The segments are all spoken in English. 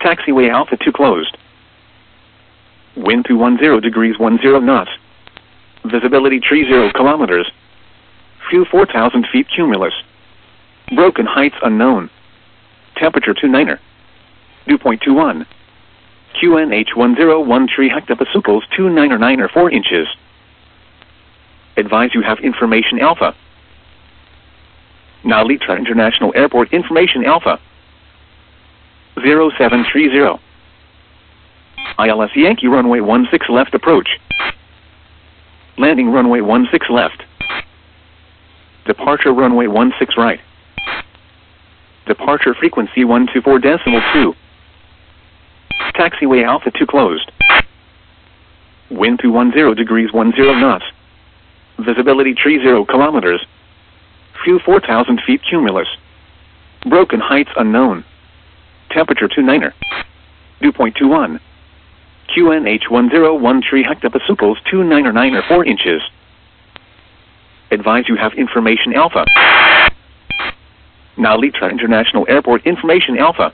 Taxiway Alpha 2 closed. Wind 210 degrees 10 knots. Visibility 30 kilometers. Fuel 4,000 feet cumulus. Broken heights unknown. Temperature 29er. Dew point 21. QNH 1013 hectopascals 29er 4 inches. Advise you have information Alpha. Now Litra International Airport information Alpha. 0730. ILS Yankee runway 16 left approach. Landing runway 16 left. Departure runway 16 right. Departure frequency 124.2. Taxiway Alpha 2 closed. Wind 210 degrees 10 knots. Visibility 30 kilometers. Fuel 4,000 feet cumulus. Broken heights unknown. Temperature 29er. Dew point 21. QNH 1013 hectopascals 29er 4 inches. Advise you have information Alpha. Now Litra International Airport information Alpha.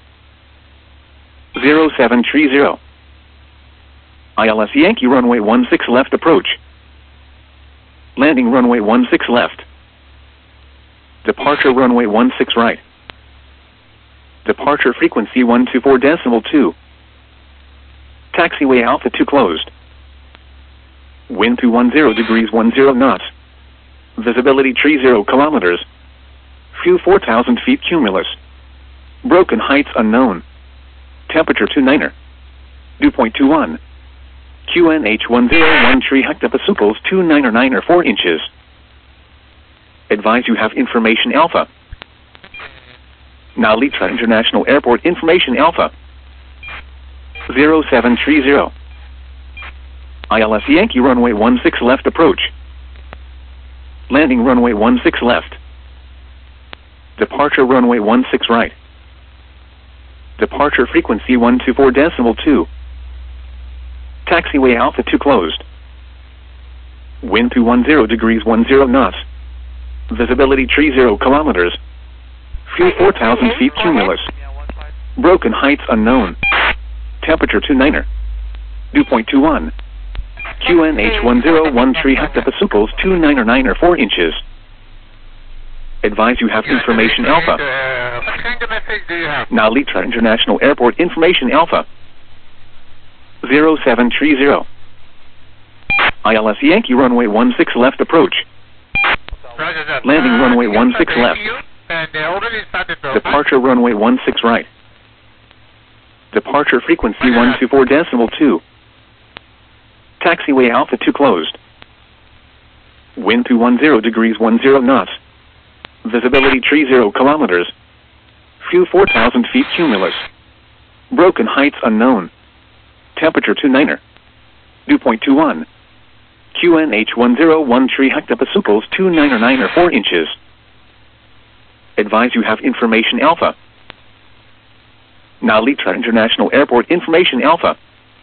0730. ILS Yankee runway 16 left approach. Landing runway 16 left. Departure runway 16 right. Departure frequency 124.2. Taxiway Alpha 2 closed. Wind 210 degrees 10 knots. Visibility 30 kilometers. Fuel 4,000 feet cumulus. Broken heights unknown. Temperature 29er. Dew point 21. QNH 1013 hectopascals 29er 4 inches. Advise you have information Alpha. Now Litra International Airport information Alpha. 0730. ILS Yankee runway 16 left approach. Landing runway 16 left. Departure runway 16 right. Departure frequency 124.2. Taxiway Alpha 2 closed. Wind 210 degrees 10 knots. Visibility 30 kilometers. Fuel 4,000 feet cumulus. Broken heights unknown. Temperature 29er. Dew point 21. QNH 1013 hectopascals 29er 4 inches. Advise you have information Alpha. What kind of message do you have? Now Litra International Airport information Alpha. 0730. ILS Yankee runway 16 left approach. Roger that. Landing runway 16 left. And they already started to Departure runway 16 right. Departure frequency 124.2. Taxiway Alpha 2 closed. Wind 210 degrees 10 knots. Visibility 30 kilometers. Fuel 4,000 feet cumulus. Broken heights unknown. Temperature 29er. Dew point 21. QNH 1013 hectopascals 29er 4 inches. Advise you have information Alpha. Now Litra International Airport information Alpha.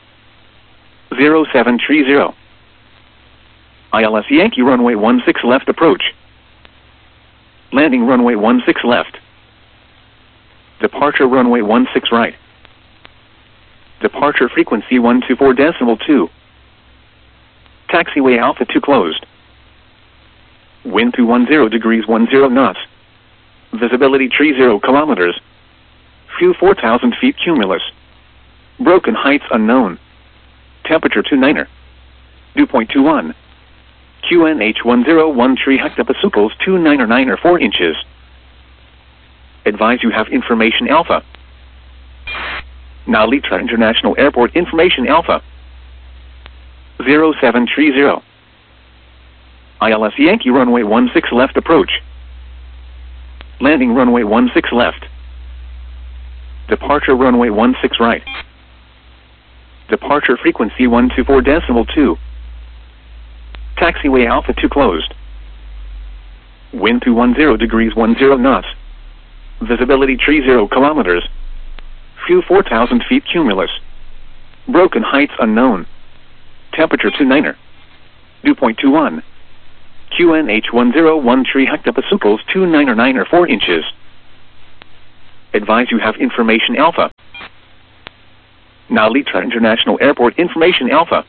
0730. ILS Yankee runway 16 left approach. Landing runway 16 left. Departure runway 16 right. Departure frequency 124.2. Taxiway Alpha 2 closed. Wind 210 degrees 10 knots. Visibility 30 kilometers. Fuel 4,000 feet cumulus. Broken heights unknown. Temperature 29er. Dew point 21. QNH 1013 hectopascals 29er 4 inches. Advise you have information Alpha. Now Litra International Airport information Alpha. 0730. ILS Yankee runway 16 left approach. Landing runway 16 left. Departure runway 16 right. Departure frequency 124.2. Taxiway Alpha 2 closed. Wind 210 degrees 10 knots. Visibility 30 kilometers. Fuel 4,000 feet cumulus. Broken heights unknown. Temperature 29er. Dew point 21. QNH 1013 hectopascals 29er 4 inches. Advise you have information Alpha. Now Litra International Airport Information Alpha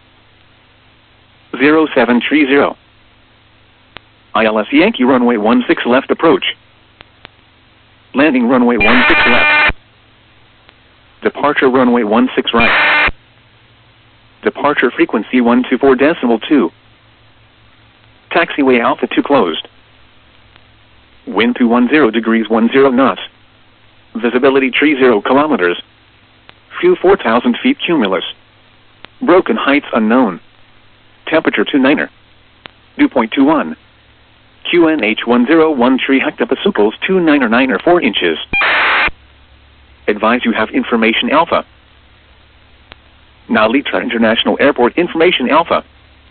0730. ILS Yankee runway 16 left approach. Landing runway 16 left. Departure runway 16 right. Departure frequency 124.2. Taxiway Alpha 2 closed. Wind 210 degrees 10 knots. Visibility 30 kilometers. Fuel 4,000 feet cumulus. Broken heights unknown. Temperature 29er. Dew point 21. QNH 1013 hectopascals 299 4 inches. Advise you have information Alpha. Now Litra International Airport Information Alpha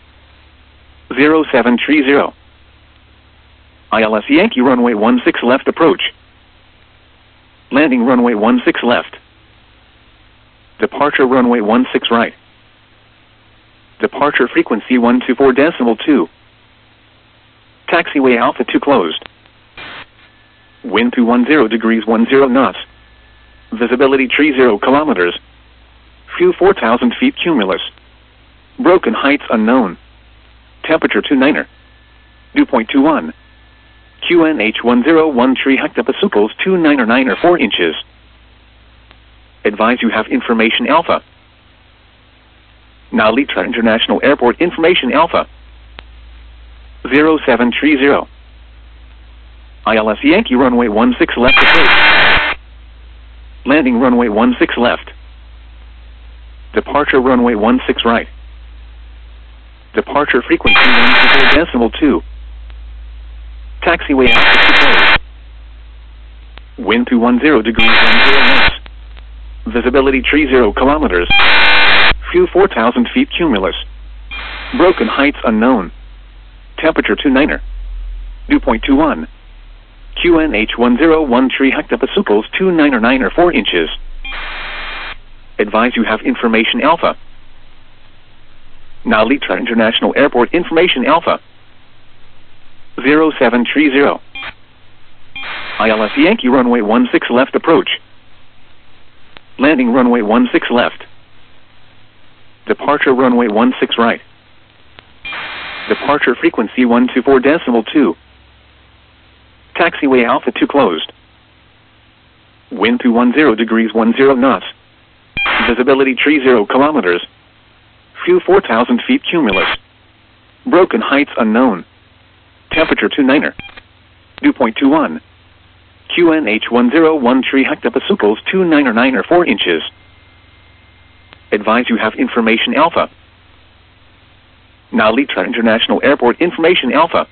0730. ILS Yankee runway 16 left approach. Landing runway 16 left. Departure runway 16 right. Departure frequency 124.2. Taxiway Alpha 2 closed. Wind 210 degrees 10 knots. Visibility 30 kilometers. Fuel 4,000 feet cumulus. Broken heights unknown. Temperature 29er. Dew point 21. QNH 1013 hectopascals 299 4 inches. Advise you have information Alpha. Now Litra International Airport Information Alpha 0730. ILS Yankee runway 16 left approach. Landing runway 16 left. Departure runway 16 right. Departure frequency 124.2. Taxiway Alpha 2 closed. Wind 210 degrees 10 knots. Visibility 30 kilometers. Fuel 4,000 feet cumulus. Broken heights unknown. Temperature 29er. Dew point 21. QNH 1013 hectopascals 299 4 inches. Advise you have information Alpha. Now Litra International Airport Information Alpha 0730. ILS Yankee runway 16 left approach. Landing runway 16 left. Departure runway 16 right. Departure frequency 124.2. Taxiway Alpha 2 closed. Wind 210 degrees 10 knots. Visibility 30 kilometers. Fuel 4,000 feet cumulus. Broken heights unknown. Temperature 29er. Dew point 21. QNH 1013 hectopascals 299 4 inches. Advise you have information Alpha. Now Litra International Airport Information Alpha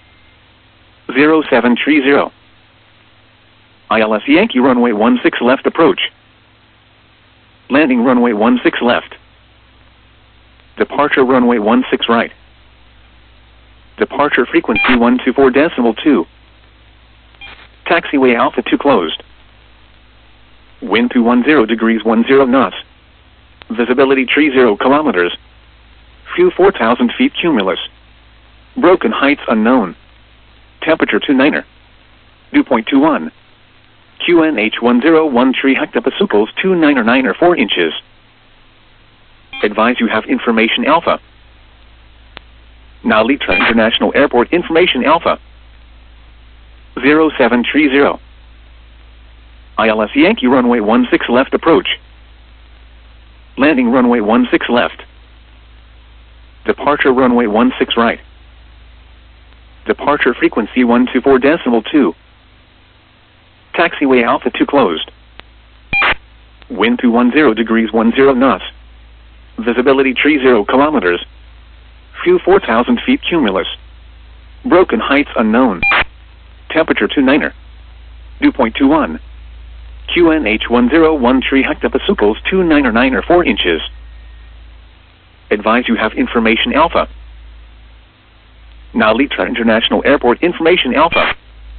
0730. ILS Yankee runway 16 left approach. Landing runway 16 left. Departure runway 16 right. Departure frequency 124.2. Taxiway Alpha 2 closed. Wind 210 degrees 10 knots. Visibility 30 kilometers. Fuel 4,000 feet cumulus. Broken heights unknown. Temperature 29er. Dew point 21. QNH 1013 hectopascals 299 4 inches. Advise you have information Alpha. Now Litra International Airport Information Alpha 0730. ILS Yankee runway 16 left approach. Landing runway 16 left. Departure runway 16 right. Departure frequency 124.2. Taxiway Alpha 2 closed. Wind 210 degrees 10 knots. Visibility 30 kilometers. Fuel 4,000 feet cumulus. Broken heights unknown. Temperature 29er. Dew point 21. QNH 1013 hectopascals 299 4 inches. Advise you have information Alpha. Now Litra International Airport Information Alpha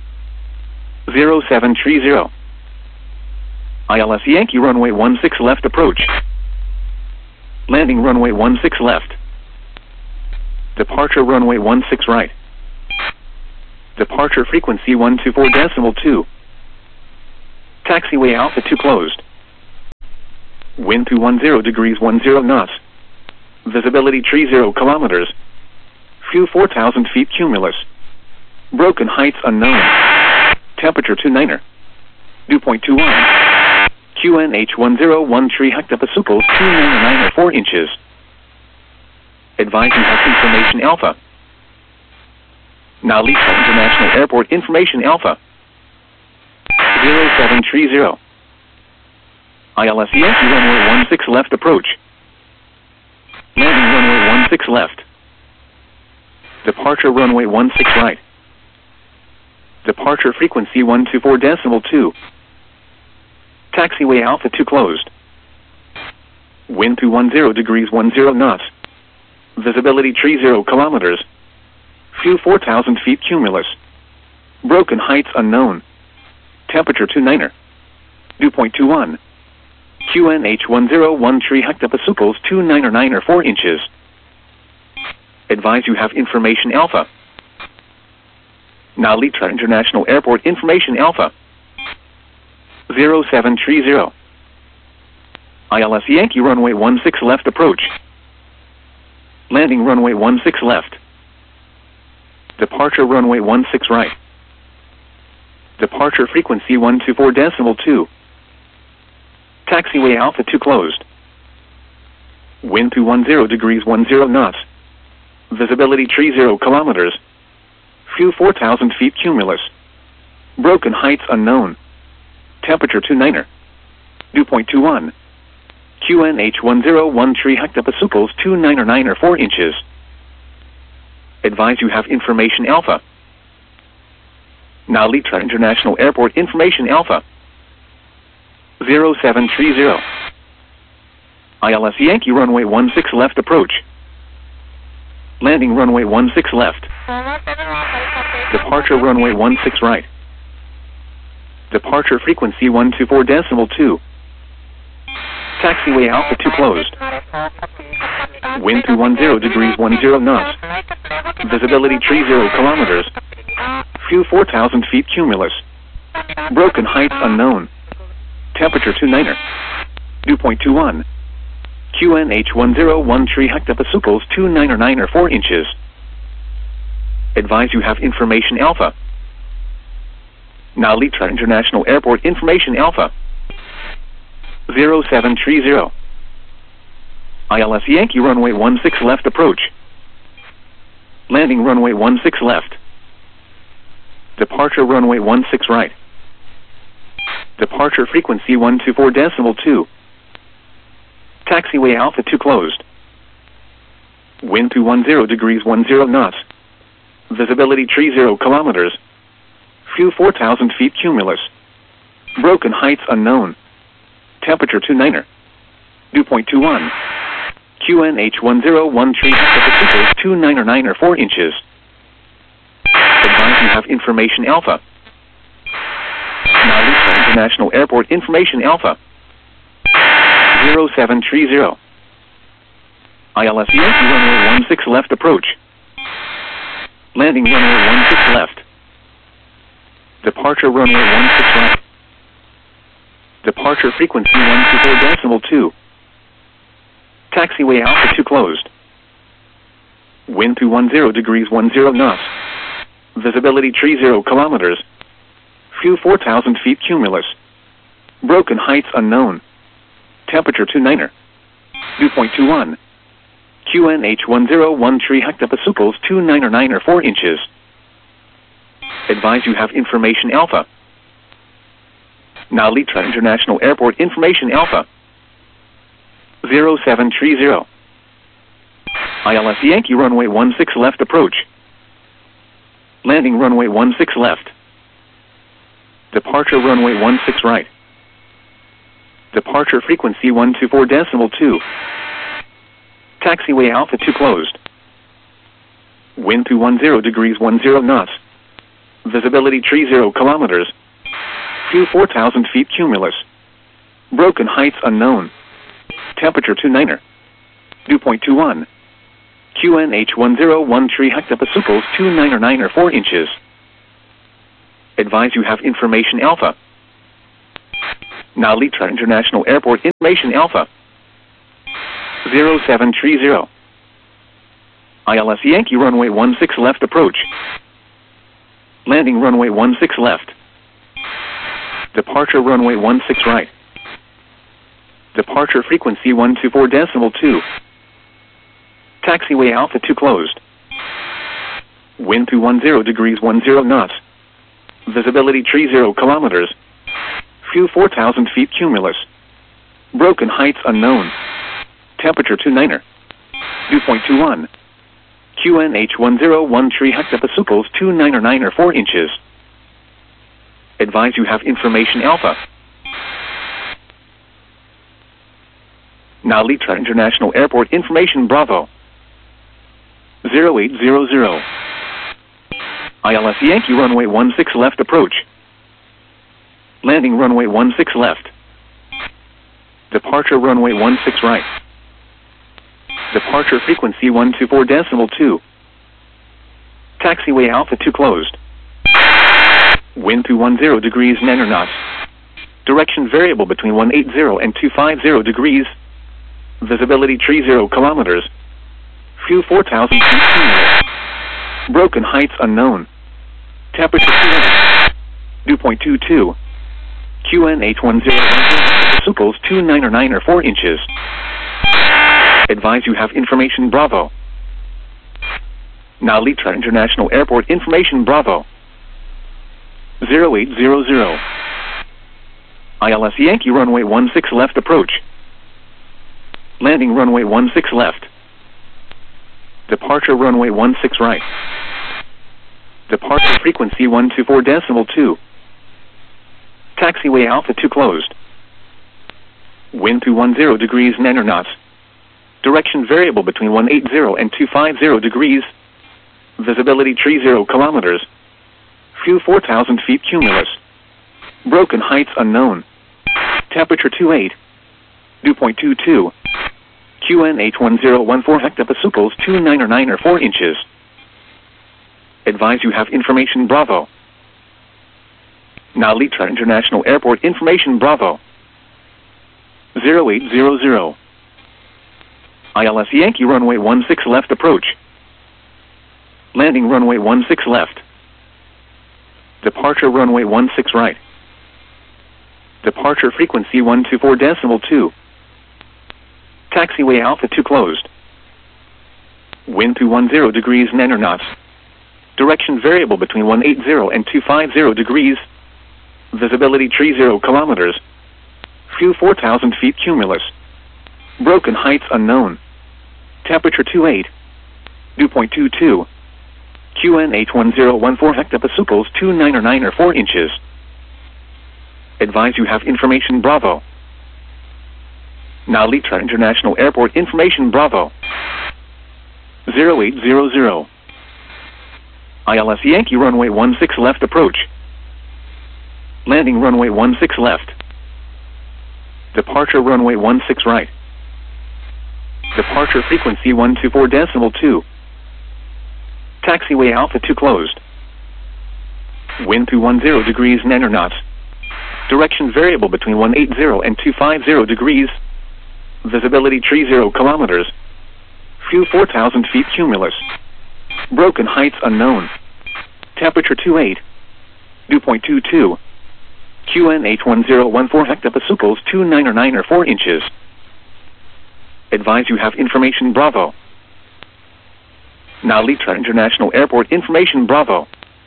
0730. ILS Yankee runway 16 left approach. Landing runway 16 left. Departure runway 16 right. Departure frequency 124.2. Taxiway Alpha 2 closed. Wind 210 degrees 10 knots. Visibility tree 0 kilometers. View 4,000 feet cumulus. Broken heights unknown. Temperature 29er. Dew point 21. QNH 101 tree hectopascals 299 or 4 inches. Advise you have information alpha. Now Lisa International Airport information alpha. 0730. ILS Yankee runway 16 left approach. Landing runway 16 left. Departure runway 16 right. Departure frequency 124.2. Taxiway Alpha 2 closed. Wind 210 degrees 10 knots. Visibility tree 0 kilometers. View 4,000 feet cumulus. Broken heights unknown. Temperature 29er. Dew point 21. QNH 101 tree hectopascals 299 or 4 inches. Advise you have information alpha. Now Litra International Airport information alpha. 0730. ILS Yankee runway 16 left approach. Landing runway 16 left. Departure runway 16 right. Departure frequency 124.2. Taxiway Alpha 2 closed. Wind 210 degrees 10 knots. Visibility tree 0 kilometers. View 4,000 feet cumulus. Broken heights unknown. Temperature 29er. Dew point 21. QNH 101 tree hectopascals 299 or 4 inches. Advise you have information alpha. Now Litra International Airport information alpha. 0730. ILS Yankee runway 16 left approach. Landing runway 16 left. Departure runway 16 right. Departure frequency 124.2. Taxiway Alpha 2 closed. Wind 210 degrees 10 knots. Visibility tree 0 kilometers. View 4,000 feet cumulus. Broken heights unknown. Temperature 29er. Dew point 21. QNH 101 tree hectopascals 299 or 4 inches. Advise you have information alpha. Now Litra International Airport information alpha. 0730. ILS Yankee runway 16 left approach. Landing runway 16 left. Departure runway 16 right. Departure frequency 124.2. Taxiway Alpha 2 closed. Wind 210 degrees 10 knots. Visibility tree 0 kilometers. View 4,000 feet cumulus. Broken heights unknown. Temperature 29er. Dew point 21. QNH 101 tree hectopascals 299 or 4 inches. Advise you have information alpha. Now Lisa International Airport information alpha. 0730. ILS Yankee runway 16 left approach. Landing runway 16 left. Departure runway 16 right. Departure frequency 124.2. Taxiway Alpha 2 closed. Wind 210 degrees 10 knots. Visibility tree 0 kilometers. View 4,000 feet cumulus. Broken heights unknown. Temperature 29er. Dew point 21. QNH 101 tree hectopascals 299 or 4 inches. Advise you have information alpha. Now Litra International Airport information alpha. 0730. ILS Yankee runway 16 left approach. Landing runway 16 left. Departure runway 16 right. Departure frequency 124.2. Taxiway Alpha 2 closed. Wind 210 degrees 10 knots. Visibility tree 0 kilometers. View 4,000 feet cumulus. Broken heights unknown. Temperature 29er. Dew point 21. QNH 101 tree hectopascals 299 or 4 inches. Advise you have information alpha. Now Litra International Airport information Alpha 0730. ILS Yankee runway 16 left approach. Landing runway 16 left. Departure runway 16 right. Departure frequency 124.2. Taxiway Alpha 2 closed. Wind 210 degrees 10 knots. Visibility 30 kilometers. Fuel 4,000 feet cumulus. Broken heights unknown. Temperature 29er. Dew point 21. QNH 1013 hectopascals 29 or 4 inches. Advise you have information Alpha. Now Litra International Airport information Bravo 0800. ILS Yankee runway 16 left approach. Landing runway 16 left. Departure runway 16 right. Departure frequency 124.2. Taxiway Alpha 2 closed. Wind 210 degrees 9 knots. Direction variable between 180 and 250 degrees. Visibility 30 kilometers. Fuel 4,000 feet cumulus. Broken heights unknown. Temperature 200. Dew point 22. QNH 1013 hectopascals 29 or 4 inches. Advise you have information Bravo. Now Litra International Airport information Bravo 0800. ILS Yankee runway 16 left approach. Landing runway 16 left. Departure runway 16 right. Departure frequency 124.2. Taxiway Alpha 2 closed. Wind 210 degrees 9 knots. Direction variable between 180 and 250 degrees. Visibility 30 kilometers. Fuel 4,000 feet cumulus. Broken heights unknown. Temperature 28. Dew point 22. QNH 1014 hectopascals 29 or 4 inches. Advise you have information Bravo. Now Litra International Airport information Bravo 0800. ILS Yankee runway 16 left approach. Landing runway 16 left. Departure runway 16 right. Departure frequency 124.2. Taxiway Alpha 2 closed. Wind 210 degrees 9 knots. Direction variable between 180 and 250 degrees. Visibility 30 kilometers. Fuel 4,000 feet cumulus. Broken heights unknown. Temperature 28. Dew point 22. QNH 1014 hectopascals 29 or 4 inches. Advise you have information Bravo. Now Litra International Airport information Bravo 0800. ILS Yankee runway 16 left approach. Landing runway 16 left. Departure runway 16 right. Departure frequency 124.2. Taxiway Alpha 2 closed. Wind 210 degrees 9 knots. Direction variable between 180 and 250 degrees. Visibility 30 kilometers. Fuel 4,000 feet cumulus. Broken heights unknown. Temperature 28. Dew point 22. QNH 1014 hectopascals 29 or 4 inches. Advise you have information Bravo. Now Litra International Airport information Bravo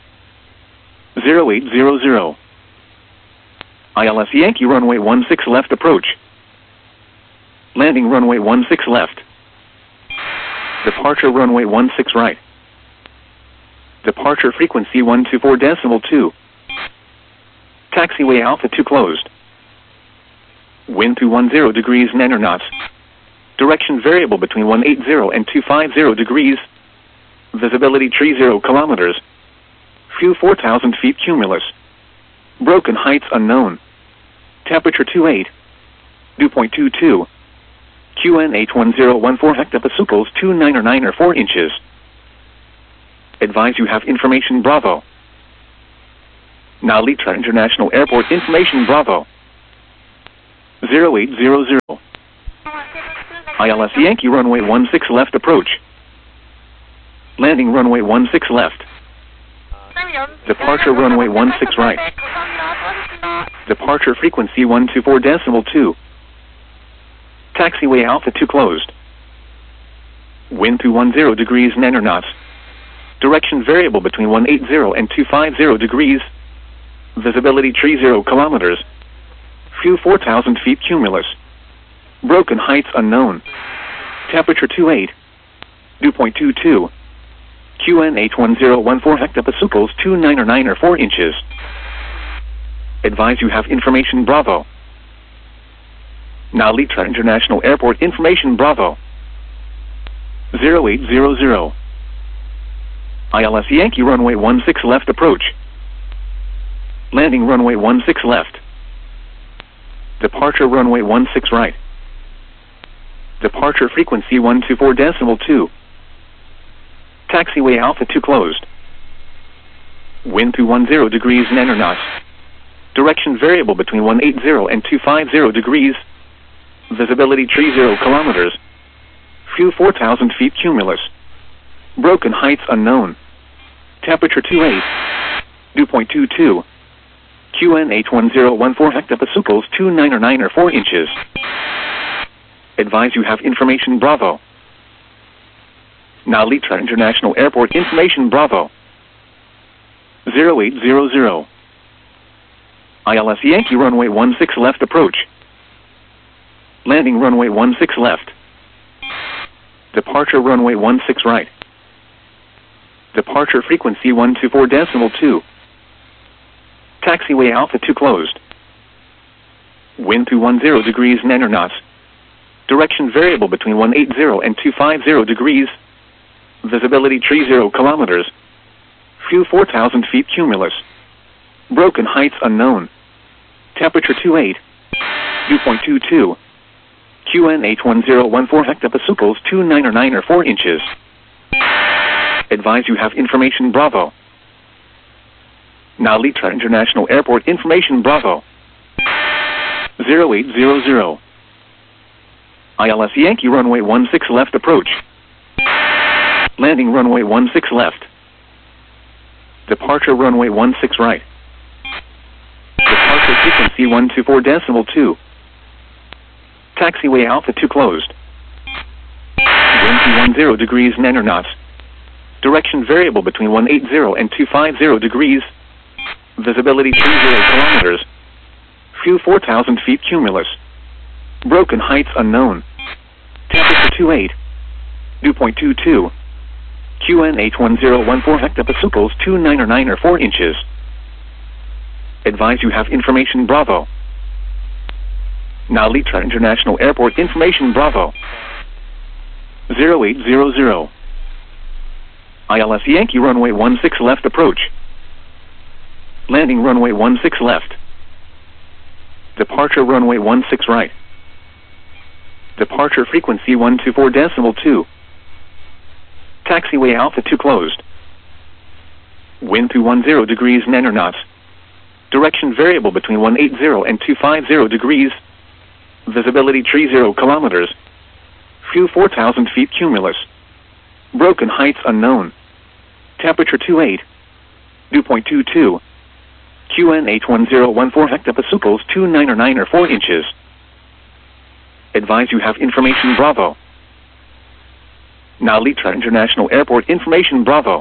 0800. ILS Yankee runway 16 left approach. Landing runway 16 left. Departure runway 16 right. Departure frequency 124.2. Taxiway Alpha 2 closed. Wind 210 degrees 9 knots. Direction variable between 180 and 250 degrees. Visibility 30 kilometers. Fuel 4,000 feet cumulus. Broken heights unknown. Temperature 28. Dew point 22. QNH 1014 hectopascals 29 or 4 inches. Advise you have information Bravo. Now Litra International Airport information Bravo 0800. ILS Yankee runway 16 left approach. Landing runway 16 left. Departure runway 16 right. Departure frequency 124.2. Taxiway Alpha 2 closed. Wind 210 degrees 9 knots. Direction variable between 180 and 250 degrees. Visibility 30 kilometers. Few 4,000 feet cumulus. Broken heights unknown. Temperature 28. Dew point 22. QNH1014 hectopascals 299 or 4 inches. Advise you have information Bravo. Now Litra International Airport information Bravo. 0800. ILS Yankee runway 16 left approach. Landing runway 16 left. Departure runway 16 right. Departure frequency 124.2. Taxiway Alpha 2 closed. Wind 210 degrees 9 knots. Direction variable between 180 and 250 degrees. Visibility 30 kilometers. Few 4,000 feet cumulus. Broken heights unknown. Temperature 28. Dew point 22. QNH1014 hectopascals 299 or 4 inches. Advise you have information Bravo. Now Litra International Airport information Bravo. 0800. ILS Yankee runway 16 left approach. Landing runway 16 left. Departure runway 16 right. Departure frequency 124.2. Taxiway Alpha 2 closed. Wind 210 degrees 9 knots. Direction variable between 180 and 250 degrees. Visibility 30 kilometers. Few 4,000 feet cumulus. Broken heights unknown. Temperature 28. Dew point 22. QNH1014 hectopascals 299 or 4 inches. Advise you have information Bravo. Now Litra International Airport information Bravo. 0800. ILS Yankee runway 16 left approach. Landing runway 16 left. Departure runway 16 right. Departure frequency 124.2. Taxiway Alpha 2 closed. Wind 210 degrees 9 knots. Direction variable between 180 and 250 degrees. Visibility 30 kilometers. Few 4,000 feet cumulus. Broken heights unknown. Temperature 28. Dew point 22. QNH1014 hectopascals 299 or 4 inches. Advise you have information Bravo. Now Litra International Airport information Bravo. 0800. ILS Yankee runway 16 left approach. Landing runway 16 left. Departure runway 16 right. Departure frequency 124.2. Taxiway Alpha 2 closed. Wind 210 degrees 9 knots. Direction variable between 180 and 250 degrees. Visibility 30 kilometers. Few 4,000 feet cumulus. Broken heights unknown. Temperature 28. Dew point 22. QNH1014 hectopascals 299 or 4 inches. Advise you have information Bravo. Now Litra International Airport information Bravo.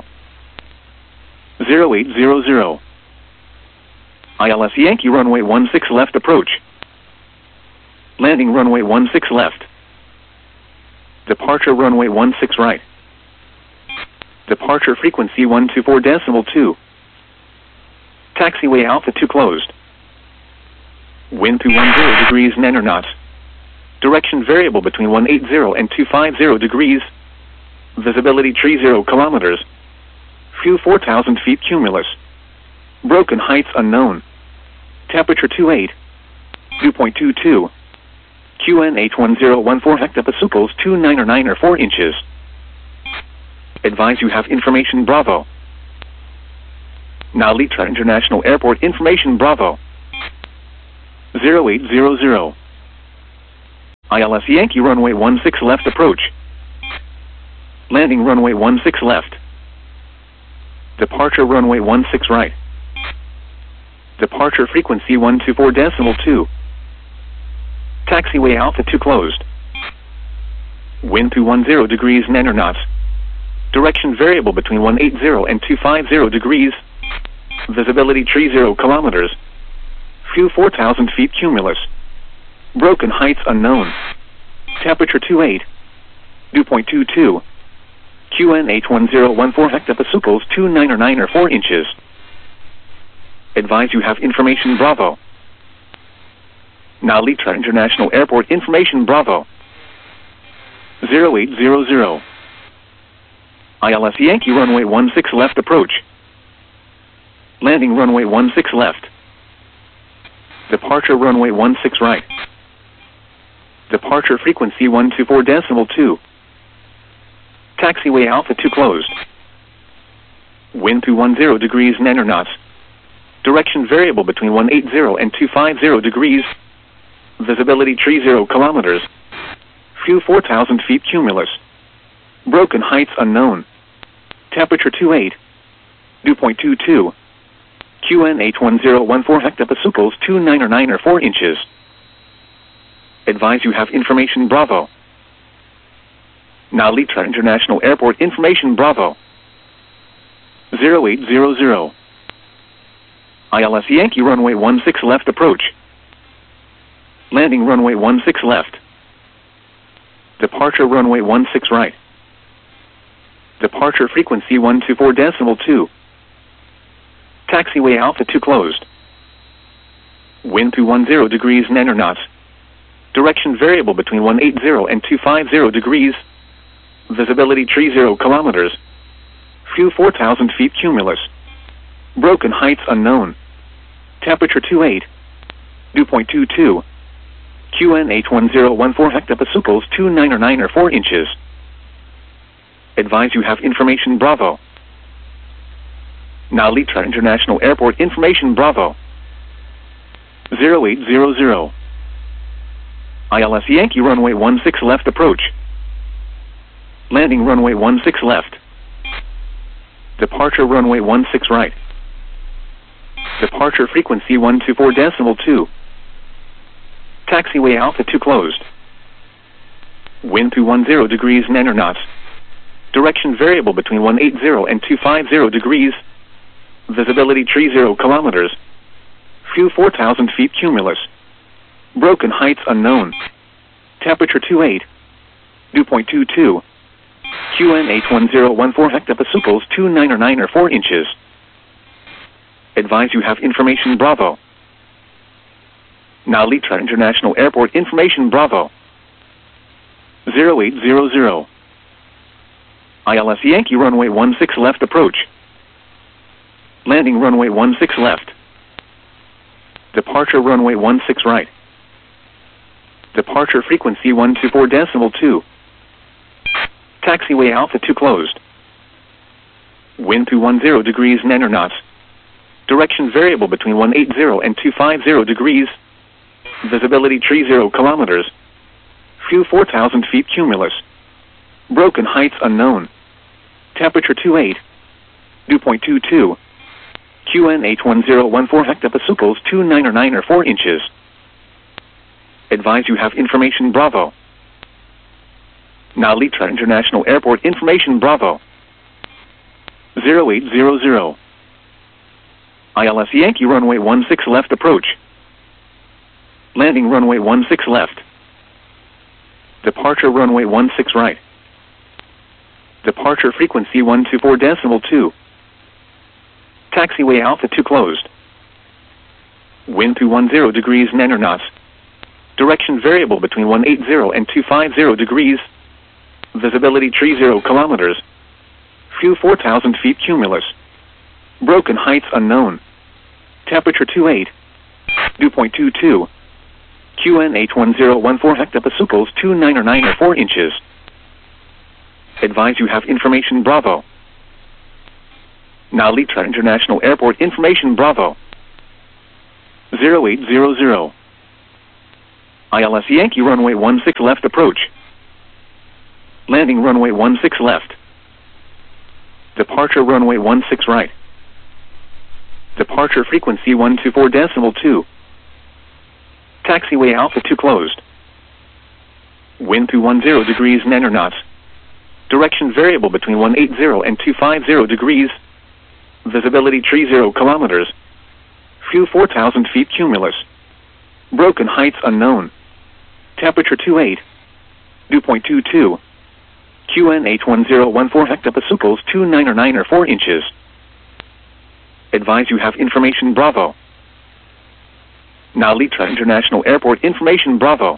0800. ILS Yankee runway 16 left approach. Landing runway 16 left. Departure runway 16 right. Departure frequency 124.2. Taxiway Alpha 2 closed. Wind 210 degrees 9 knots. Direction variable between 180 and 250 degrees. Visibility 30 kilometers. Few 4,000 feet cumulus. Broken heights unknown. Temperature 28. Dew point 22. QNH1014 hectopascals 299 or 4 inches. Advise you have information Bravo. Now Litra International Airport information Bravo. 0800. ILS Yankee runway 16 left approach. Landing runway 16 left. Departure runway 16 right. Departure frequency 124.2. Taxiway altitude closed. Wind 210 degrees 9 knots. Direction variable between 180 and 250 degrees. Visibility 30 kilometers. Fuel 4,000 feet cumulus. Broken heights unknown. Temperature 28. Dew point 22. QNH 1014 hectopascals 299 or 4 inches. Advise you have information Bravo. Now Litra International Airport information Bravo. 0800. ILS Yankee runway 16 left approach. Landing runway 16 left. Departure runway 16 right. Departure frequency 124.2. Taxiway altitude closed. Wind 210 degrees 9 knots. Direction variable between 180 and 250 degrees. Visibility 30 kilometers. Fuel 4,000 feet cumulus. Broken heights unknown. Temperature 28. Dew point 22. QNH 1014 hectopascals 299 or 4 inches. Advise you have information Bravo. Now Litra International Airport information Bravo. 0800. ILS Yankee runway 16 left approach. Landing runway 16 left. Departure runway 16 right. Departure frequency 124.2. Taxiway altitude closed. Wind 210 degrees 9 knots. Direction variable between 180 and 250 degrees. Visibility 30 kilometers. Fuel 4,000 feet cumulus. Broken heights unknown. Temperature 28. Dew point 22. QNH 1014 hectopascals 299 or 4 inches. Advise you have information Bravo. Now Litra International Airport information Bravo. 0800. ILS Yankee runway 16 left approach. Landing runway 16 left. Departure runway 16 right. Departure frequency 124.2. Taxiway altitude closed. Wind 210 degrees 9 knots. Direction variable between 180 and 250 degrees. Visibility 30 kilometers. Fuel 4,000 feet cumulus. Broken heights unknown. Temperature 28. Dew point 22. QNH 1014 hectopascals 299 or 4 inches. Advise you have information Bravo. Now Litra International Airport information Bravo. 0800. ILS Yankee runway 16 left approach. Landing runway 16 left. Departure runway 16 right. Departure frequency 124.2. Taxiway altitude closed. Wind 210 degrees 9 knots. Direction variable between 180 and 250 degrees. Visibility 30 kilometers. Fuel 4,000 feet cumulus. Broken heights unknown. Temperature 28. Dew point 22. QNH 1014 hectopascals 299 or 4 inches. Advise you have information Bravo. Now Litra International Airport information Bravo. 0800. ILS Yankee runway 16 left approach. Landing runway 16 left. Departure runway 16 right. Departure frequency 124.2. Taxiway altitude closed. Wind 210 degrees 9 knots. Direction variable between 180 and 250 degrees. Visibility 30 kilometers. Fuel 4,000 feet cumulus. Broken heights unknown. Temperature 28. Dew point 22. QNH 1014 hectopascals 299 or 4 inches. Advise you have information Bravo. Now Litra International Airport information Bravo. 0800. ILS Yankee runway 16 left approach. Landing runway 16 left. Departure runway 16 right. Departure frequency 124.2. Taxiway Alpha 2 closed. Wind 210 degrees 9 knots. Direction variable between 180 and 250 degrees. Visibility 30 kilometers. Fuel 4,000 feet cumulus. Broken heights unknown. Temperature 28. Dew point 22. QNH1014 hectopascals 299 or 4 inches. Advise you have information Bravo. Now Litra International Airport information Bravo.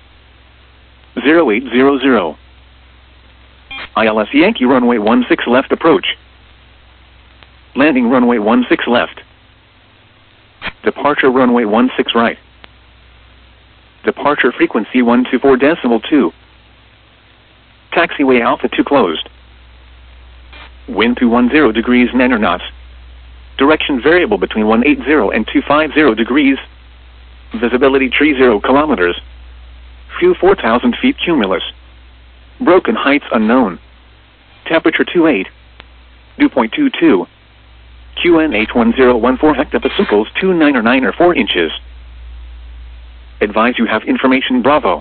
0800. ILS Yankee runway 16 left approach. Landing runway 16 left. Departure runway 16 right. Departure frequency 124.2. Taxiway Alpha 2 closed. Wind 210 degrees 9 knots. Direction variable between 180 and 250 degrees. Visibility 30 kilometers. Fuel 4,000 feet cumulus. Broken heights unknown. Temperature 28. Dew point 22. QNH1014 hectopascals 299 or 4 inches. Advise you have information Bravo.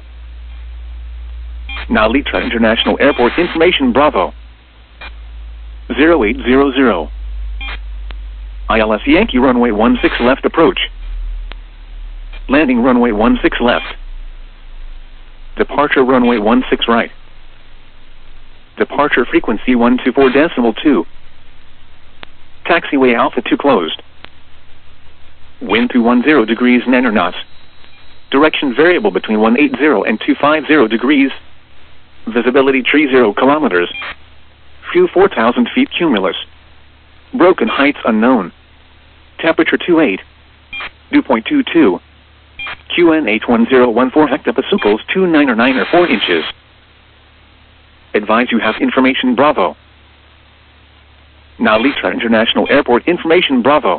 Now Litra International Airport information Bravo. 0800. ILS Yankee runway 16 left approach. Landing runway 16 left. Departure runway 16 right. Departure frequency 124.2. Taxiway Alpha 2 closed. Wind 210 degrees 9 knots. Direction variable between 180 and 250 degrees. Visibility 30 kilometers. Fuel 4,000 feet cumulus. Broken heights unknown. Temperature 28. Dew point 22. QNH1014 hectopascals 299 or 4 inches. Advise you have information Bravo. Now Litra International Airport information Bravo.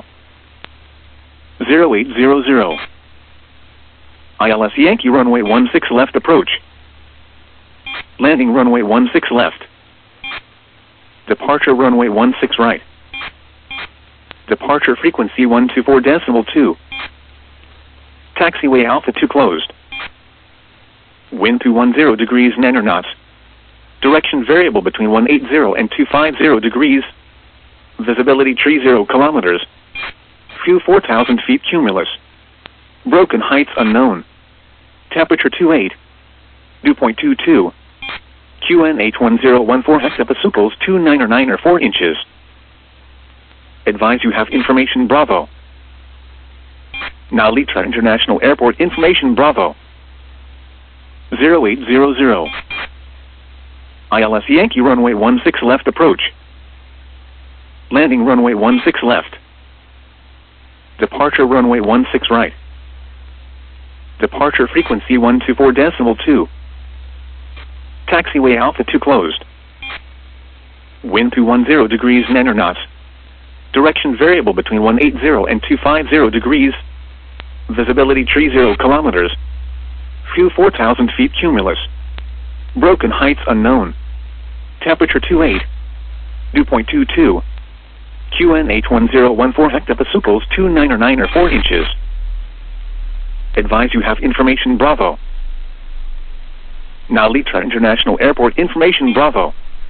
0800. ILS Yankee runway 16 left approach. Landing runway 16 left. Departure runway 16 right. Departure frequency 124.2. Taxiway Alpha 2 closed. Wind 210 degrees 9 knots. Direction variable between 180 and 250 degrees. Visibility 30 kilometers. Fuel 4,000 feet cumulus. Broken heights unknown. Temperature 28. Dew point 22. QNH1014 hectopascals 299 or 4 inches. Advise you have information Bravo. Now Litra International Airport information Bravo. 0800. ILS Yankee runway 16 left approach. Landing runway 16 left. Departure runway 16 right. Departure frequency 124.2. Taxiway Alpha 2 closed. Wind 210 degrees 9 knots. Direction variable between 180 and 250 degrees. Visibility 30 kilometers. Fuel 4,000 feet cumulus. Broken heights unknown. Temperature 28. Dew point 22. QNH1014 hectopascals 299 or 4 inches. Advise you have information Bravo. Now Litra International Airport information Bravo.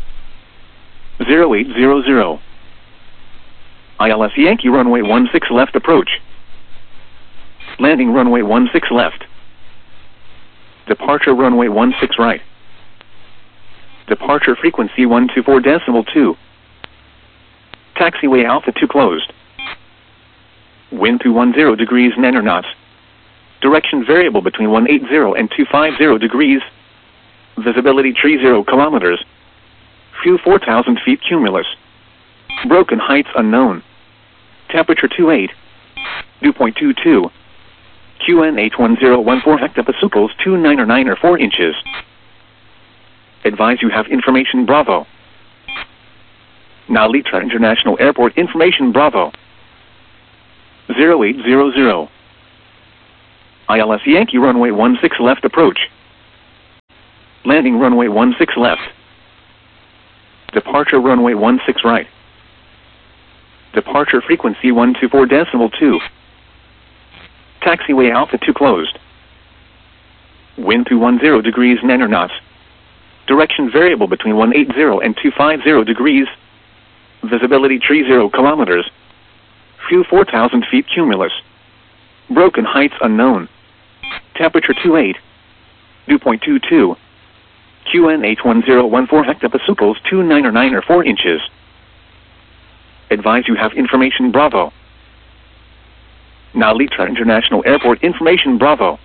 0800. ILS Yankee runway 16 left approach. Landing runway 16 left. Departure runway 16 right. Departure frequency 124.2. Taxiway Alpha 2 closed. Wind 210 degrees 9 knots. Direction variable between 180 and 250 degrees. Visibility 30 kilometers. Fuel 4,000 feet cumulus. Broken heights unknown. Temperature 28. Dew point 22. QNH1014 hectopascals 299 or 4 inches. Advise you have information Bravo. Now Litra International Airport information Bravo. 0800. ILS Yankee runway 16 left approach. Landing runway 16 left. Departure runway 16 right. Departure frequency 124.2. Taxiway Alpha 2 closed. Wind 210 degrees 9 knots. Direction variable between 180 and 250 degrees. Visibility 30 kilometers. Fuel 4,000 feet cumulus. Broken heights unknown. Temperature 28. Dew point 22. QN 81014 hectopascals 299 or 4 inches. Advise you have information Bravo. Now Litra International Airport information Bravo.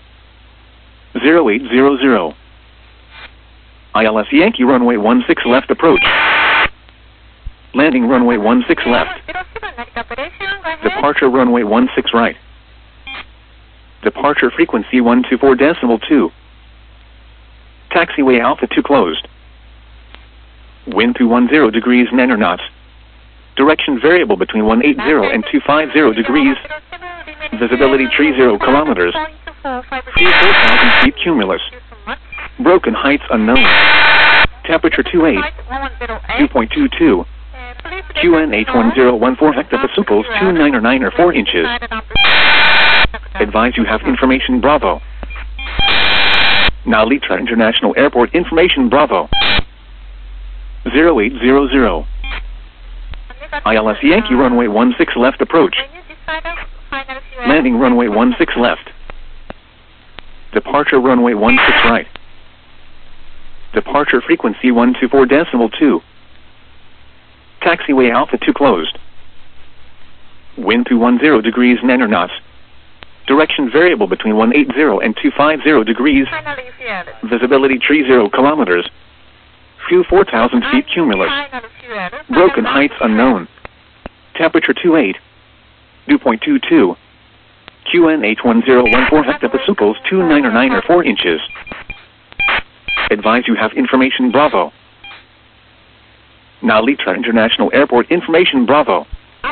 0800. ILS Yankee runway 16 left approach. Landing runway 16 left. Departure runway 16 right. Departure frequency 124.2. Taxiway Alpha 2 closed. Wind 210 degrees 9 knots. Direction variable between 180 and 250 degrees. Visibility 30 kilometers. Fuel 4,000 feet cumulus. Broken heights unknown. Temperature 28. Dew point 22. QN 81014 hectopascals 299 or 4 inches. Advise you have information Bravo. Now Litra International Airport information Bravo. 0800. ILS Yankee runway 16 left approach. Landing runway 16 left. Departure runway 16 right. Departure frequency 124.2. Taxiway Alpha 2 closed. Wind 210 degrees 9 knots. Direction variable between 180 and 250 degrees. Visibility 30 kilometers. Fuel 4,000 feet cumulus. Broken heights unknown. Temperature 28. Dew point 22. QN 81014 hectopascals 299 or 4 inches. Advise you have information Bravo. Now Litra International Airport information Bravo.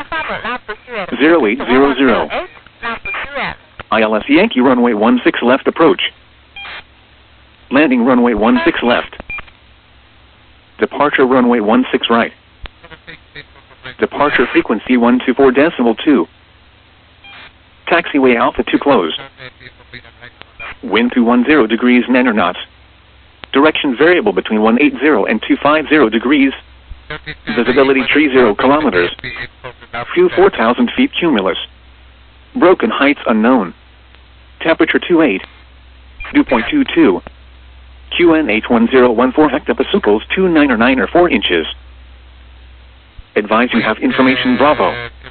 0800. ILS Yankee runway 16 left approach. Landing runway 16 left. Departure runway 16 right. Departure frequency 124.2. Taxiway Alpha 2 closed. Wind 210 degrees 9 knots. Direction variable between 180 and 250 degrees. Visibility 30 kilometers. Fuel 4,000 feet cumulus. Broken heights unknown. Temperature 28. Dew point 22. QN 81014 hectopascals 299 or 4 inches. Advise you have information Bravo.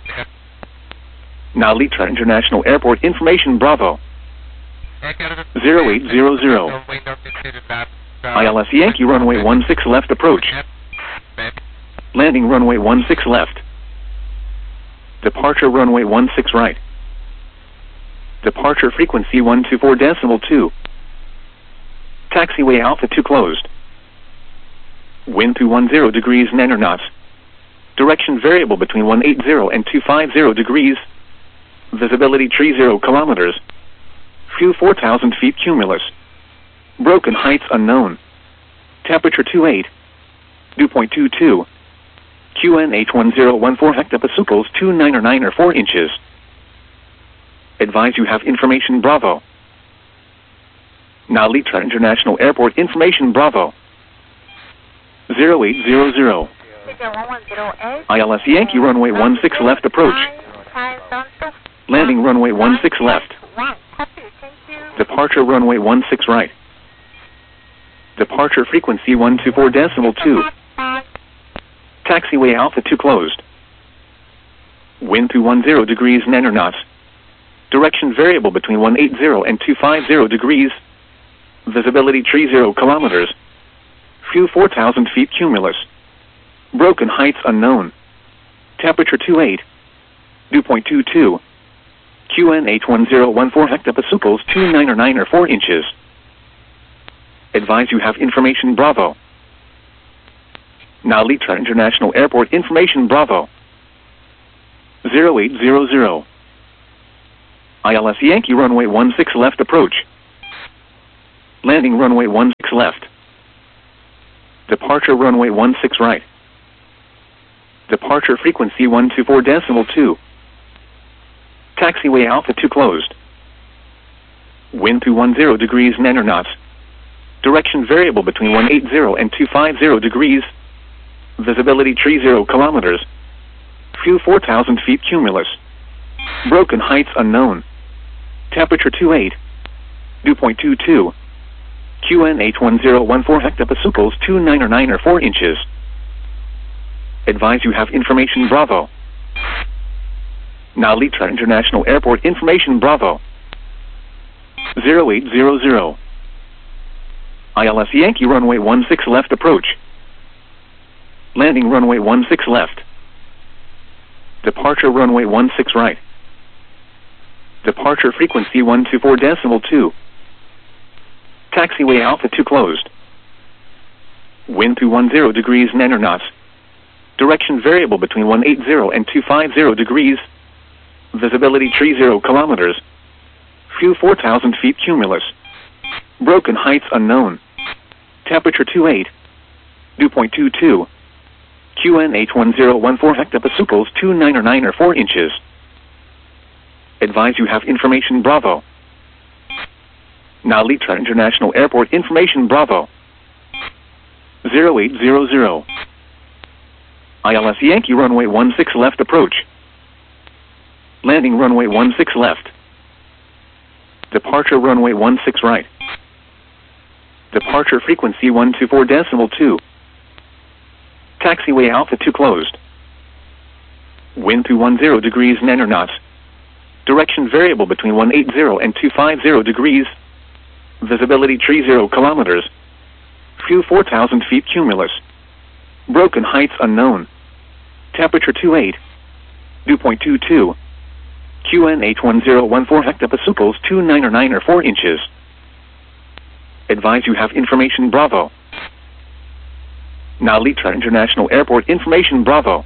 Now Litra International Airport information Bravo. 0800. ILS Yankee runway 16 left approach. Landing runway 16 left. Departure runway 16 right. Departure frequency 124.2. Taxiway Alpha 2 closed. Wind 210 degrees 9 knots. Direction variable between 180 and 250 degrees. Visibility 30 kilometers. Fuel 4,000 feet cumulus. Broken heights unknown. Temperature 28. Dew point 22. QN 81014 hectopascals 299 or 4 inches. Advise you have information Bravo. Now Litra International Airport information Bravo. 0800. ILS Yankee runway 16 left approach. Landing runway 16 left. Departure runway 16 right. Departure frequency 124.2. Taxiway Alpha 2 closed. Wind 210 degrees 9 knots. Direction variable between 180 and 250 degrees. Visibility 30 kilometers. Fuel 4,000 feet cumulus. Broken heights unknown. Temperature 28. Dew point 22. QN 81014 hectopascals 299 or 4 inches. Advise you have information Bravo. Now Litra International Airport information Bravo. 0800. ILS Yankee runway 16 left approach. Landing runway 16 left. Departure runway 16 right. Departure frequency 124.2. Taxiway Alpha 2 closed. Wind 210 degrees 9 knots. Direction variable between 180 and 250 degrees. Visibility 30 kilometers. Fuel 4,000 feet cumulus. Broken heights unknown. Temperature 28. Dew point 22. QN 81014 hectopascals 299 or 4 inches. Advise you have information Bravo. Now Litra International Airport information Bravo. 0800. ILS Yankee runway 16 left approach. Landing runway 16 left. Departure runway 16 right. Departure frequency 124.2. Taxiway Alpha 2 closed. Wind 210 degrees 9 knots. Direction variable between 180 and 250 degrees. Visibility 30 kilometers. Fuel 4,000 feet cumulus. Broken heights unknown. Temperature 28. Dew point 22. QN 81014 hectopascals 299 or 4 inches. Advise you have information Bravo. Now Litra International Airport information Bravo. 0800. ILS Yankee runway 16 left approach. Landing runway 16 left. Departure runway 16 right. Departure frequency 124.2. Taxiway Alpha 2 closed. Wind 210 degrees 9 knots. Direction variable between 180 and 250 degrees. Visibility 30 kilometers. Fuel 4,000 feet cumulus. Broken heights unknown. Temperature 28. Dew point 22. QN 81014 hectopascals 299 or 4 inches. Advise you have information Bravo. Now Litra International Airport information Bravo.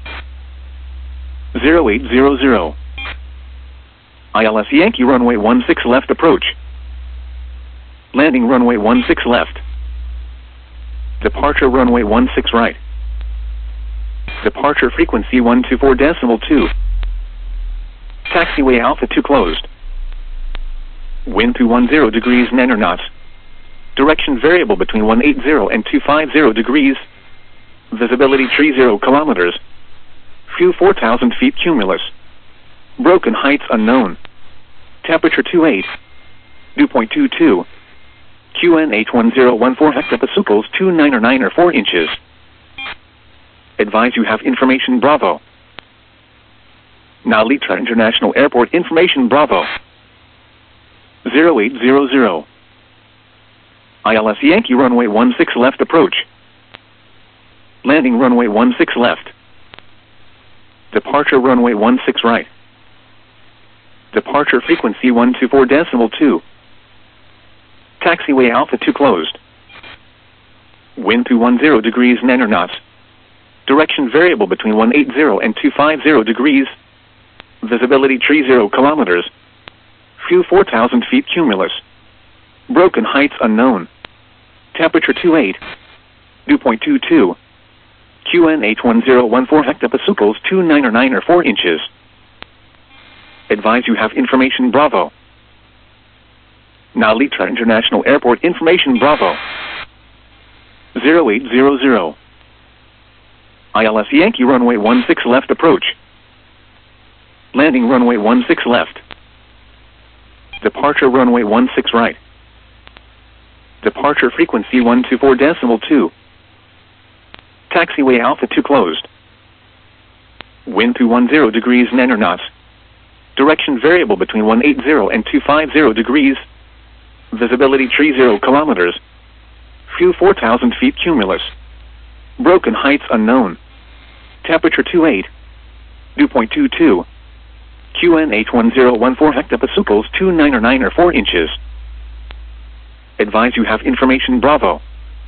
0800. ILS Yankee runway 16 left approach. Landing runway 16 left. Departure runway 16 right. Departure frequency 124.2. Taxiway Alpha 2 closed. Wind 210 degrees 9 knots. Direction variable between 180 and 250 degrees. Visibility 30 kilometers. Fuel 4,000 feet cumulus. Broken heights unknown. Temperature 28. Dew point 22. QN 81014 hectopascals 299 or 4 inches. Advise you have information Bravo. Now Litra International Airport information Bravo. 0800. ILS Yankee runway 16 left approach. Landing runway 16 left. Departure runway 16 right. Departure frequency 124.2. Taxiway Alpha 2 closed. Wind 210 degrees 9 knots. Direction variable between 180 and 250 degrees. Visibility 30 kilometers. Fuel 4,000 feet cumulus. Broken heights unknown. Temperature 28. Dew point 22. QN 81014 hectopascals 299 or 4 inches. Advise you have information Bravo. Now Litra International Airport information Bravo. 0800. ILS Yankee runway 16 left approach. Landing runway 16 left. Departure runway 16 right. Departure frequency 124.2. Taxiway Alpha 2 closed. Wind 210 degrees 9 knots. Direction variable between 180 and 250 degrees. Visibility 30 kilometers. Fuel 4,000 feet cumulus. Broken heights unknown. Temperature 28. Dew point 22. QN 81014 hectopascals 299 or 4 inches. Advise you have information Bravo.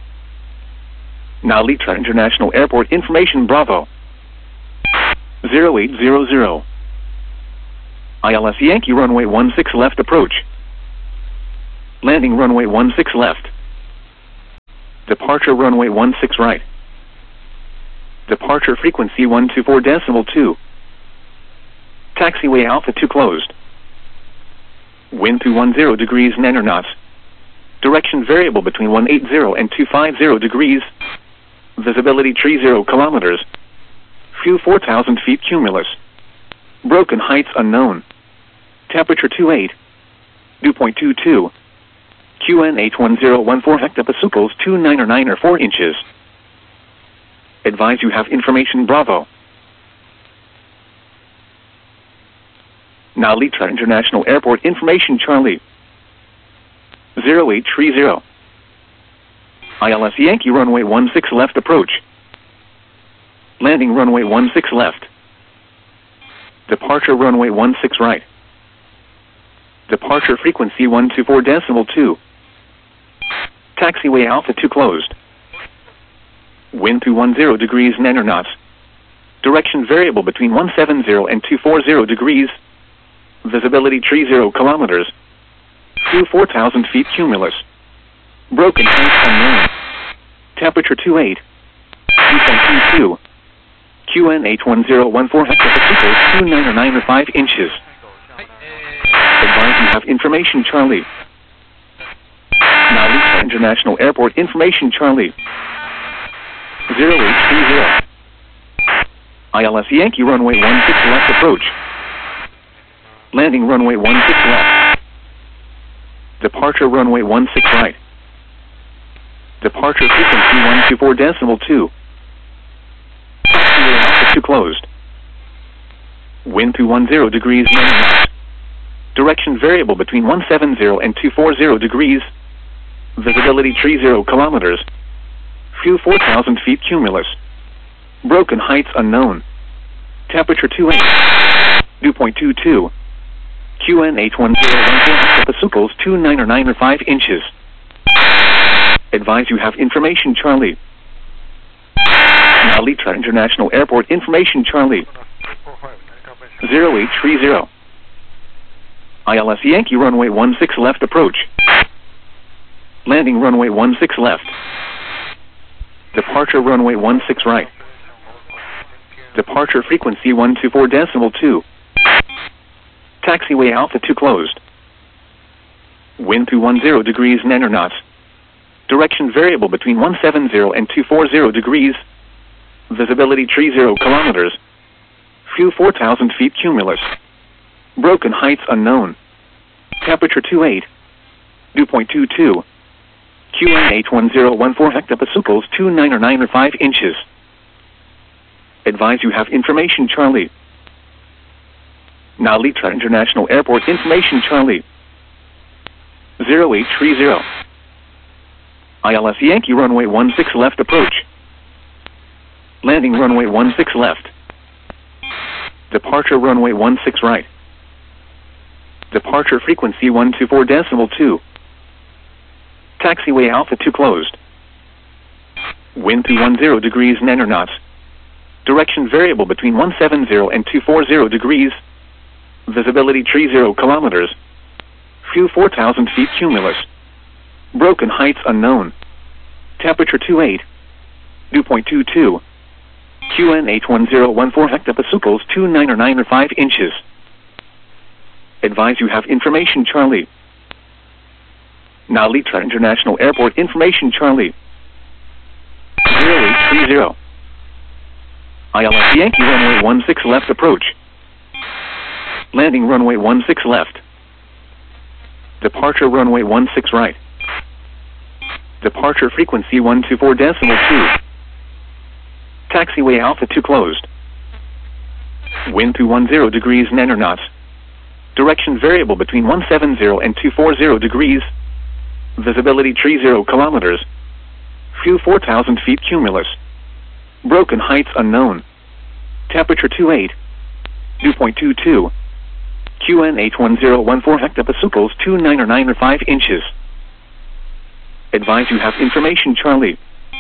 Now Litra International Airport information Bravo. 0800. ILS Yankee runway 16 left approach. Landing runway 16 left. Departure runway 16 right. Departure frequency 124.2. Taxiway Alpha 2 closed. Wind 210 degrees 9 knots. Direction variable between 180 and 250 degrees. Visibility 30 kilometers. Fuel 4,000 feet cumulus. Broken heights unknown. Temperature 28. Dew point 22. QN 81014 hectopascals 299 or 4 inches. Advise you have information Bravo. Now Litra International Airport information Charlie. 0830. ILS Yankee runway 16 left approach. Landing runway 16 left. Departure runway 16 right. Departure frequency 124.2. Taxiway Alpha 2 closed. Wind 210 degrees 9 knots. Direction variable between 170 and 240 degrees. Visibility 30 kilometers. Fuel 4,000 feet cumulus. Broken heights unknown. Temperature 28. Dew point 22. QN 81014 hectopascals 299 or 5 inches. Advise you have information Charlie. Now Litra International Airport information Charlie. 0830. ILS Yankee runway 16 left approach. Landing runway 16 left. Departure runway 16 right. Departure frequency 124.2. Taxiway Alpha 2 closed. Wind 210 degrees 9 knots. Direction variable between 170 and 240 degrees. Visibility 30 kilometers. Fuel 4,000 feet cumulus. Broken heights unknown. Temperature 28. Dew point 22. QN 81014 hectopascals 299 or 5 inches. Advise you have information Charlie. Now Litra International Airport information Charlie. 0830. ILS Yankee runway 16 left approach. Landing runway 16 left. Departure runway 16 right. Departure frequency 124.2. Taxiway Alpha 2 closed. Wind 210 degrees 9 knots. Direction variable between 170 and 240 degrees. Visibility 30 kilometers. Fuel 4,000 feet cumulus. Broken heights unknown. Temperature 28. Dew point 22. QN 81014 hectopascals 299 or 5 inches. Advise you have information Charlie. Now Litra International Airport information Charlie. 0830. ILS Yankee runway 16 left approach. Landing runway 16 left. Departure runway 16 right. Departure frequency 124.2. Taxiway Alpha 2 closed. Wind 210 degrees 9 knots. Direction variable between 170 and 240 degrees. Visibility 30 kilometers. Fuel 4,000 feet cumulus. Broken heights unknown. Temperature 28. Dew point 22. QN 81014 hectopascals 299 or 5 inches. Advise you have information Charlie. Now Litra International Airport information Charlie. 0830. ILS Yankee runway 16 left approach. Landing runway 16 left. Departure runway 16 right. Departure frequency 124.2. Taxiway Alpha 2 closed. Wind 210 degrees 9 knots. Direction variable between 170 and 240 degrees. Visibility 30 kilometers. Fuel 4,000 feet cumulus. Broken heights unknown. Temperature 28. Dew point 22. QN 81014 hectopascals 299 or 5 inches. Advise you have information Charlie.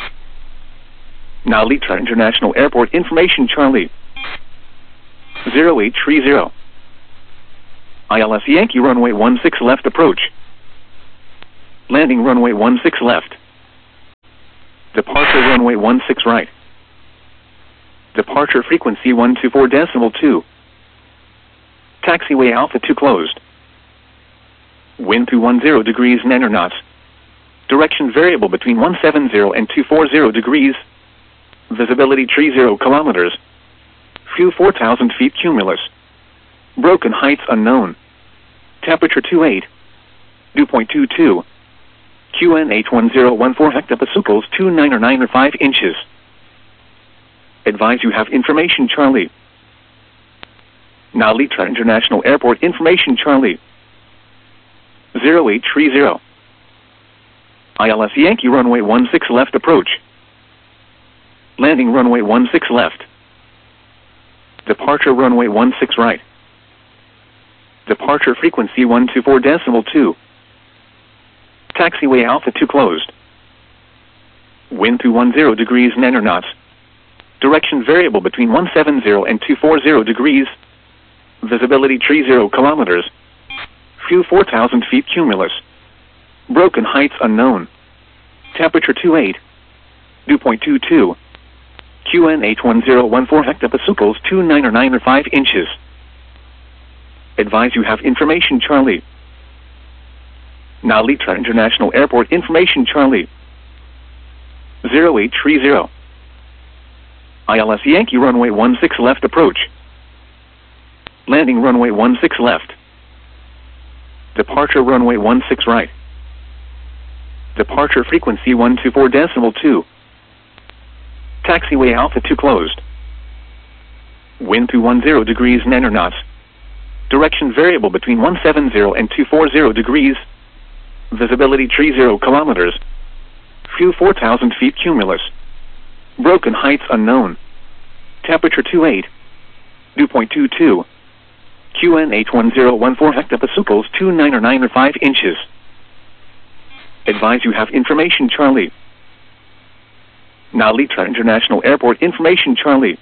Now Litra International Airport information Charlie. 0830. ILS Yankee runway 16 left approach. Landing runway 16 left. Departure runway 16 right. Departure frequency 124.2. Taxiway Alpha 2 closed. Wind 210 degrees 9 knots. Direction variable between 170 and 240 degrees. Visibility 30 kilometers. Fuel 4,000 feet cumulus. Broken heights unknown. Temperature 28. Dew point 22. QNH1014 hectopascals 2995 inches. Advise you have information Charlie. Now Litra International Airport information Charlie. 0830. ILS Yankee runway 16 left approach. Landing runway 16 left. Departure runway 16 right. Departure frequency 124.2. Taxiway Alpha 2 closed. Wind 210 degrees 9 knots. Direction variable between 170 and 240 degrees. Visibility 30 kilometers. Fuel 4,000 feet cumulus. Broken heights unknown. Temperature 28. Dew point 22. QNH1014 hectopascals 2995 inches. Advise you have information Charlie. Now Litra International Airport information Charlie. 0830. ILS Yankee runway 16 left approach. Landing runway 16 left. Departure runway 16 right. Departure frequency 124.2. Taxiway Alpha 2 closed. Wind 210 degrees 9 knots. Direction variable between 170 and 240 degrees. Visibility 30 kilometers. Fuel 4,000 feet cumulus. Broken heights unknown. Temperature 28. Dew point 22. QNH1014 hectopascals 2995 inches. Advise you have information Charlie. Now Litra International Airport information Charlie.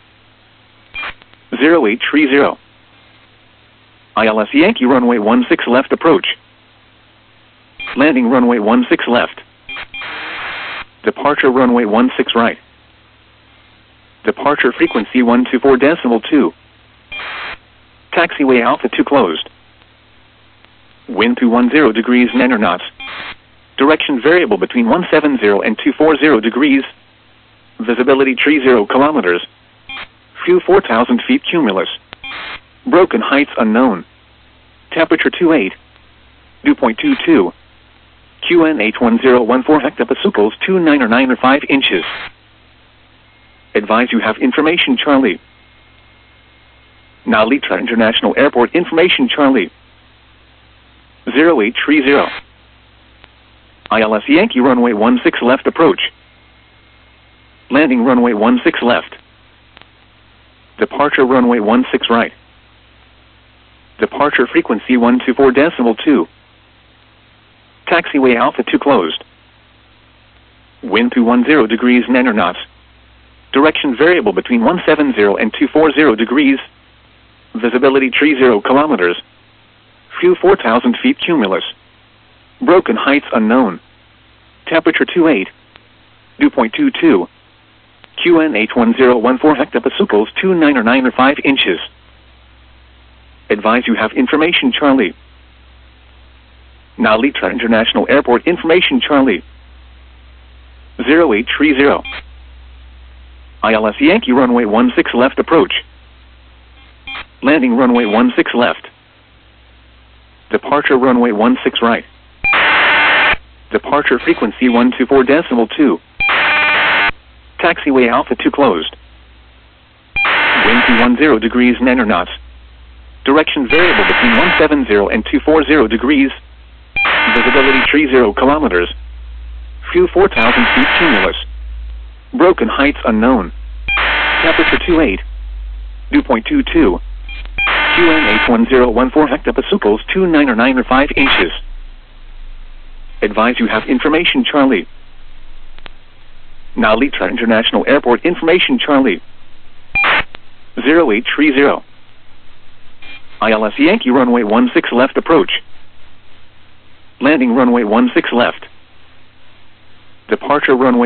0830. ILS Yankee runway 16 left approach. Landing runway 16 left. Departure runway 16 right. Departure frequency 124.2. Taxiway Alpha 2 closed. Wind 210 degrees 9 knots. Direction variable between 170 and 240 degrees. Visibility 30 kilometers. Fuel 4,000 feet cumulus. Broken heights unknown. Temperature 28. Dew point 22. QNH1014 hectopascals 2995 inches. Advise you have information Charlie. Now Litra International Airport information Charlie. 0830. ILS Yankee runway 16 left approach. Landing runway 16 left. Departure runway 16 right. Departure frequency 124.2. Taxiway Alpha 2 closed. Wind 210 degrees 9 knots. Direction variable between 170 and 240 degrees. Visibility 30 kilometers. Fuel 4,000 feet cumulus. Broken heights unknown. Temperature 28. Dew point 22. QNH1014 hectopascals 2995 inches. Advise you have information Charlie. Now Litra International Airport information Charlie. 0830. ILS Yankee runway 16 left approach. Landing runway 16 left. Departure runway 16 right. Departure frequency 124.2. Taxiway Alpha 2 closed. Wind 210 degrees 9 knots. Direction variable between 170 and 240 degrees. Visibility 30 kilometers. Fuel 4,000 feet cumulus. Broken heights unknown. Temperature 28. Dew point 22. QNH1014 hectopascals 2995 inches. Advise you have information Charlie. Now Litra International Airport information Charlie. 0830. ILS Yankee runway 16 left approach. Landing runway 16 left. Departure runway